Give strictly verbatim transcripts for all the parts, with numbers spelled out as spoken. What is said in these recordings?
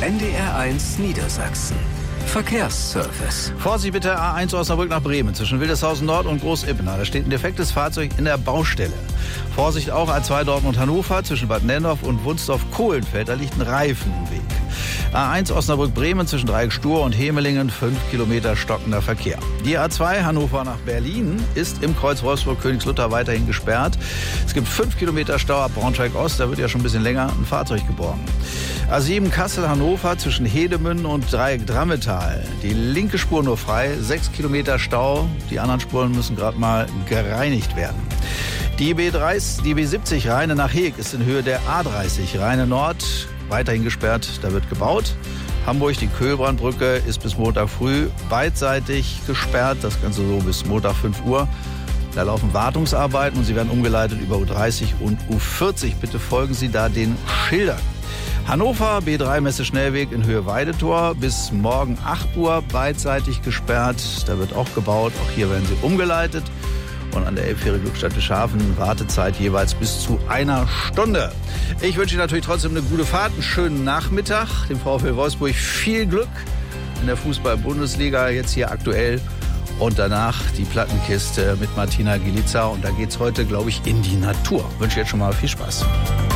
N D R eins Niedersachsen. Verkehrsservice. Vorsicht bitte, A eins Osnabrück nach Bremen zwischen Wildeshausen Nord und Groß-Ippenau. Da steht ein defektes Fahrzeug in der Baustelle. Vorsicht auch A zwei Dortmund-Hannover zwischen Bad Nennendorf und Wunsdorf-Kohlenfeld. Da liegt ein Reifen im Weg. A eins Osnabrück-Bremen zwischen Dreieck-Stur und Hemelingen, fünf Kilometer stockender Verkehr. Die A zwei Hannover nach Berlin ist im Kreuz Wolfsburg-Königslutter weiterhin gesperrt. Es gibt fünf Kilometer Stau ab Braunschweig-Ost, da wird ja schon ein bisschen länger ein Fahrzeug geborgen. A sieben Kassel-Hannover zwischen Hedemünden und Dreieck-Drammetal. Die linke Spur nur frei, sechs Kilometer Stau. Die anderen Spuren müssen gerade mal gereinigt werden. Die B dreißig, die B siebzig Rheine nach Heeg ist in Höhe der A dreißig Rheine Nord weiterhin gesperrt, da wird gebaut. Hamburg, die Köhlbrandbrücke ist bis Montag früh beidseitig gesperrt, das Ganze so bis Montag fünf Uhr. Da laufen Wartungsarbeiten und sie werden umgeleitet über U dreißig und U vierzig. Bitte folgen Sie da den Schildern. Hannover, B drei Messe Schnellweg in Höhe Weidetor bis morgen acht Uhr beidseitig gesperrt. Da wird auch gebaut, auch hier werden sie umgeleitet. Und an der Elbfähre Glückstadt Bischhafen Wartezeit jeweils bis zu einer Stunde. Ich wünsche Ihnen natürlich trotzdem eine gute Fahrt, einen schönen Nachmittag. Dem VfL Wolfsburg viel Glück in der Fußball-Bundesliga, jetzt hier aktuell. Und danach die Plattenkiste mit Martina Gilica. Und da geht's heute, glaube ich, in die Natur. Ich wünsche jetzt schon mal viel Spaß.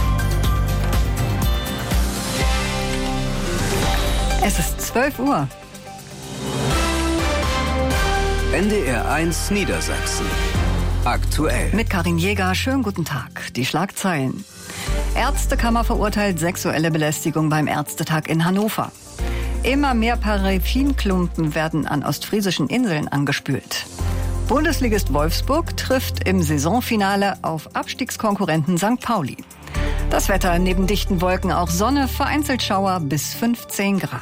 Es ist zwölf Uhr. N D R eins Niedersachsen. Aktuell. Mit Karin Jäger, schönen guten Tag. Die Schlagzeilen. Ärztekammer verurteilt sexuelle Belästigung beim Ärztetag in Hannover. Immer mehr Paraffinklumpen werden an ostfriesischen Inseln angespült. Bundesligist Wolfsburg trifft im Saisonfinale auf Abstiegskonkurrenten Sankt Pauli. Das Wetter, neben dichten Wolken auch Sonne, vereinzelt Schauer bis fünfzehn Grad.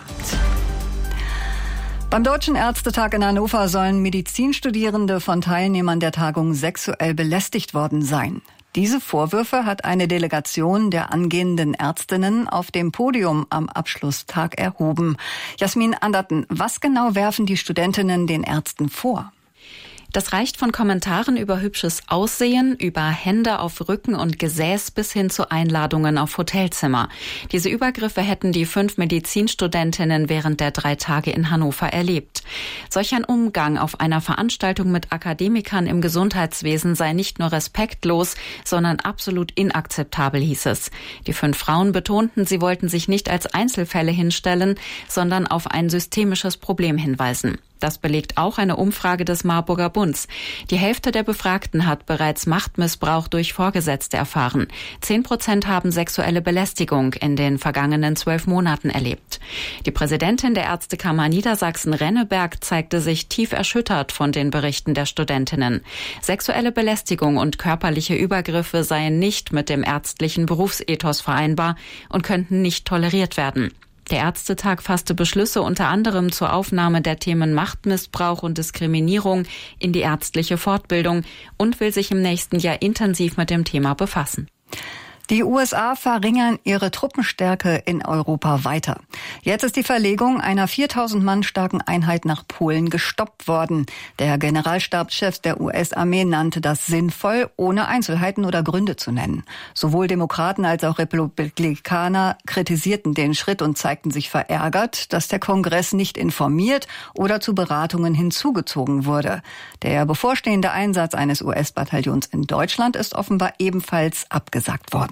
Beim Deutschen Ärztetag in Hannover sollen Medizinstudierende von Teilnehmern der Tagung sexuell belästigt worden sein. Diese Vorwürfe hat eine Delegation der angehenden Ärztinnen auf dem Podium am Abschlusstag erhoben. Jasmin Anderten, was genau werfen die Studentinnen den Ärzten vor? Das reicht von Kommentaren über hübsches Aussehen, über Hände auf Rücken und Gesäß bis hin zu Einladungen auf Hotelzimmer. Diese Übergriffe hätten die fünf Medizinstudentinnen während der drei Tage in Hannover erlebt. Solch ein Umgang auf einer Veranstaltung mit Akademikern im Gesundheitswesen sei nicht nur respektlos, sondern absolut inakzeptabel, hieß es. Die fünf Frauen betonten, sie wollten sich nicht als Einzelfälle hinstellen, sondern auf ein systemisches Problem hinweisen. Das belegt auch eine Umfrage des Marburger Bunds. Die Hälfte der Befragten hat bereits Machtmissbrauch durch Vorgesetzte erfahren. Zehn Prozent haben sexuelle Belästigung in den vergangenen zwölf Monaten erlebt. Die Präsidentin der Ärztekammer Niedersachsen, Renneberg, zeigte sich tief erschüttert von den Berichten der Studentinnen. Sexuelle Belästigung und körperliche Übergriffe seien nicht mit dem ärztlichen Berufsethos vereinbar und könnten nicht toleriert werden. Der Ärztetag fasste Beschlüsse unter anderem zur Aufnahme der Themen Machtmissbrauch und Diskriminierung in die ärztliche Fortbildung und will sich im nächsten Jahr intensiv mit dem Thema befassen. Die U S A verringern ihre Truppenstärke in Europa weiter. Jetzt ist die Verlegung einer viertausend Mann starken Einheit nach Polen gestoppt worden. Der Generalstabschef der U S-Armee nannte das sinnvoll, ohne Einzelheiten oder Gründe zu nennen. Sowohl Demokraten als auch Republikaner kritisierten den Schritt und zeigten sich verärgert, dass der Kongress nicht informiert oder zu Beratungen hinzugezogen wurde. Der bevorstehende Einsatz eines U S-Bataillons in Deutschland ist offenbar ebenfalls abgesagt worden.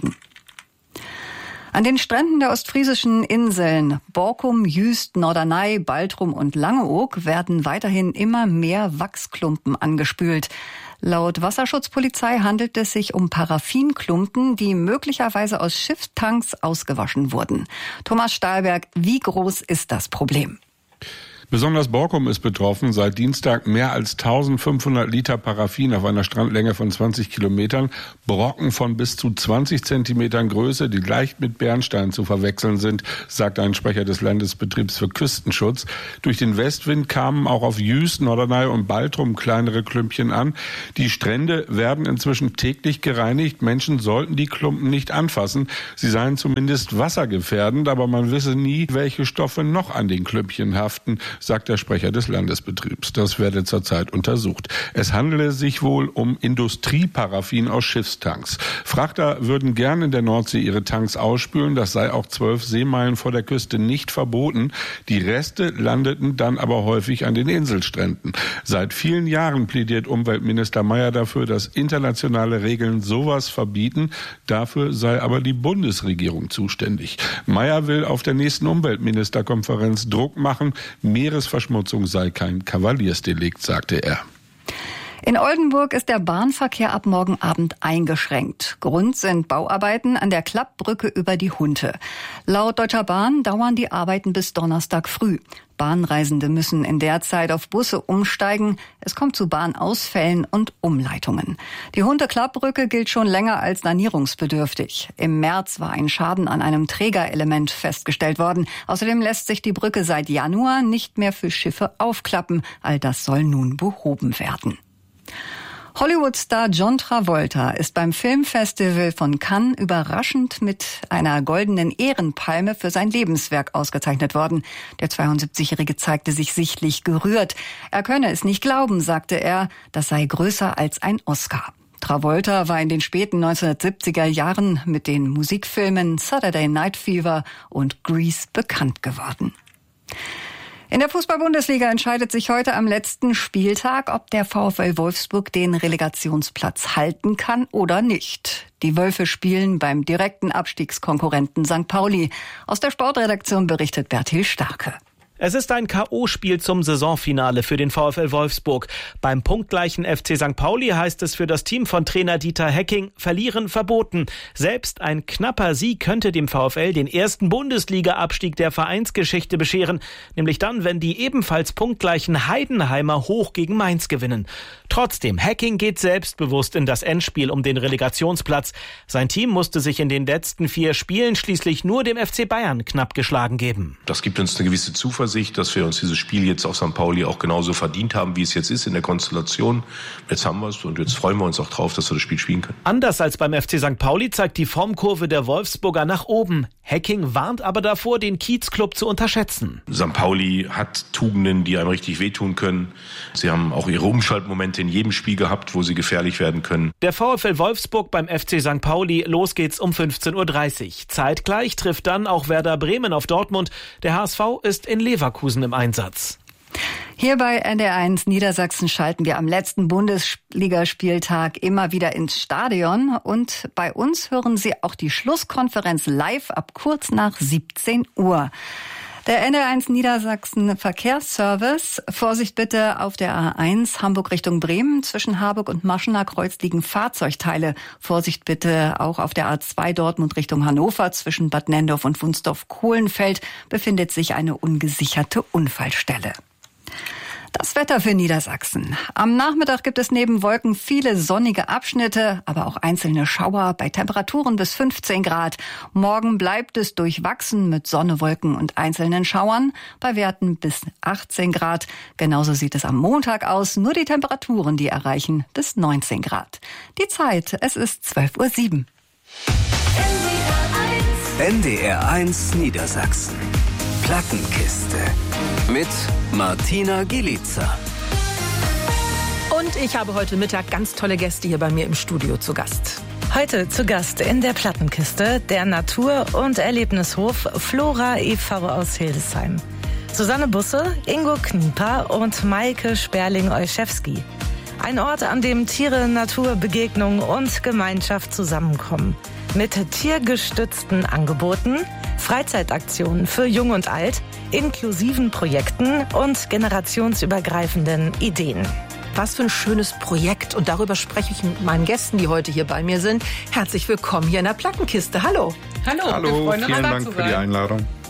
An den Stränden der ostfriesischen Inseln Borkum, Jüst, Norderney, Baltrum und Langeoog werden weiterhin immer mehr Wachsklumpen angespült. Laut Wasserschutzpolizei handelt es sich um Paraffinklumpen, die möglicherweise aus Schiffstanks ausgewaschen wurden. Thomas Stahlberg, wie groß ist das Problem? Besonders Borkum ist betroffen. Seit Dienstag mehr als eintausendfünfhundert Liter Paraffin auf einer Strandlänge von zwanzig Kilometern. Brocken von bis zu zwanzig Zentimetern Größe, die leicht mit Bernstein zu verwechseln sind, sagt ein Sprecher des Landesbetriebs für Küstenschutz. Durch den Westwind kamen auch auf Jüst, Norderney und Baltrum kleinere Klümpchen an. Die Strände werden inzwischen täglich gereinigt. Menschen sollten die Klumpen nicht anfassen. Sie seien zumindest wassergefährdend, aber man wisse nie, welche Stoffe noch an den Klümpchen haften. sagt der Sprecher des Landesbetriebs. Das werde zurzeit untersucht. Es handele sich wohl um Industrieparaffin aus Schiffstanks. Frachter würden gerne in der Nordsee ihre Tanks ausspülen. Das sei auch zwölf Seemeilen vor der Küste nicht verboten. Die Reste landeten dann aber häufig an den Inselstränden. Seit vielen Jahren plädiert Umweltminister Mayer dafür, dass internationale Regeln sowas verbieten. Dafür sei aber die Bundesregierung zuständig. Mayer will auf der nächsten Umweltministerkonferenz Druck machen. Meeresverschmutzung sei kein Kavaliersdelikt, sagte er. In Oldenburg ist der Bahnverkehr ab morgen Abend eingeschränkt. Grund sind Bauarbeiten an der Klappbrücke über die Hunte. Laut Deutscher Bahn dauern die Arbeiten bis Donnerstag früh. Bahnreisende müssen in der Zeit auf Busse umsteigen. Es kommt zu Bahnausfällen und Umleitungen. Die Hunte-Klappbrücke gilt schon länger als sanierungsbedürftig. Im März war ein Schaden an einem Trägerelement festgestellt worden. Außerdem lässt sich die Brücke seit Januar nicht mehr für Schiffe aufklappen. All das soll nun behoben werden. Hollywood-Star John Travolta ist beim Filmfestival von Cannes überraschend mit einer goldenen Ehrenpalme für sein Lebenswerk ausgezeichnet worden. Der zweiundsiebzigjährige zeigte sich sichtlich gerührt. Er könne es nicht glauben, sagte er, das sei größer als ein Oscar. Travolta war in den späten neunzehnhundertsiebziger Jahren mit den Musikfilmen Saturday Night Fever und Grease bekannt geworden. In der Fußball-Bundesliga entscheidet sich heute am letzten Spieltag, ob der VfL Wolfsburg den Relegationsplatz halten kann oder nicht. Die Wölfe spielen beim direkten Abstiegskonkurrenten Sankt Pauli. Aus der Sportredaktion berichtet Bertil Starke. Es ist ein K O-Spiel zum Saisonfinale für den VfL Wolfsburg. Beim punktgleichen F C Sankt Pauli heißt es für das Team von Trainer Dieter Hecking, verlieren verboten. Selbst ein knapper Sieg könnte dem VfL den ersten Bundesliga-Abstieg der Vereinsgeschichte bescheren, nämlich dann, wenn die ebenfalls punktgleichen Heidenheimer hoch gegen Mainz gewinnen. Trotzdem, Hecking geht selbstbewusst in das Endspiel um den Relegationsplatz. Sein Team musste sich in den letzten vier Spielen schließlich nur dem F C Bayern knapp geschlagen geben. Das gibt uns eine gewisse Zuversicht, dass wir uns dieses Spiel jetzt auf Sankt Pauli auch genauso verdient haben, wie es jetzt ist in der Konstellation. Jetzt haben wir es und jetzt freuen wir uns auch drauf, dass wir das Spiel spielen können. Anders als beim F C Sankt Pauli zeigt die Formkurve der Wolfsburger nach oben. Hecking warnt aber davor, den Kiezclub zu unterschätzen. Sankt Pauli hat Tugenden, die einem richtig wehtun können. Sie haben auch ihre Umschaltmomente in jedem Spiel gehabt, wo sie gefährlich werden können. Der VfL Wolfsburg beim F C Sankt Pauli, los geht's um fünfzehn Uhr dreißig. Zeitgleich trifft dann auch Werder Bremen auf Dortmund. Der H S V ist in Leverkusen im Einsatz. Hier bei N D R eins Niedersachsen schalten wir am letzten Bundesligaspieltag immer wieder ins Stadion. Und bei uns hören Sie auch die Schlusskonferenz live ab kurz nach siebzehn Uhr. Der N D R eins Niedersachsen Verkehrsservice. Vorsicht bitte auf der A eins Hamburg Richtung Bremen. Zwischen Harburg und Maschener Kreuz liegen Fahrzeugteile. Vorsicht bitte auch auf der A zwei Dortmund Richtung Hannover. Zwischen Bad Nendorf und Wunsdorf-Kohlenfeld befindet sich eine ungesicherte Unfallstelle. Das Wetter für Niedersachsen. Am Nachmittag gibt es neben Wolken viele sonnige Abschnitte, aber auch einzelne Schauer bei Temperaturen bis fünfzehn Grad. Morgen bleibt es durchwachsen mit Sonne, Wolken und einzelnen Schauern bei Werten bis achtzehn Grad. Genauso sieht es am Montag aus, nur die Temperaturen, die erreichen bis neunzehn Grad. Die Zeit, es ist zwölf Uhr sieben. N D R eins Niedersachsen. Plattenkiste. Mit Martina Gielica. Und ich habe heute Mittag ganz tolle Gäste hier bei mir im Studio zu Gast. Heute zu Gast in der Plattenkiste der Natur- und Erlebnishof Flora e V aus Hildesheim. Susanne Busse, Ingo Knieper und Maike Sperling-Olszewski. Ein Ort, an dem Tiere, Natur, Begegnung und Gemeinschaft zusammenkommen. Mit tiergestützten Angeboten, Freizeitaktionen für Jung und Alt, inklusiven Projekten und generationsübergreifenden Ideen. Was für ein schönes Projekt. Und darüber spreche ich mit meinen Gästen, die heute hier bei mir sind. Herzlich willkommen hier in der Plattenkiste. Hallo. Hallo, Hallo, vielen Dank für die Einladung.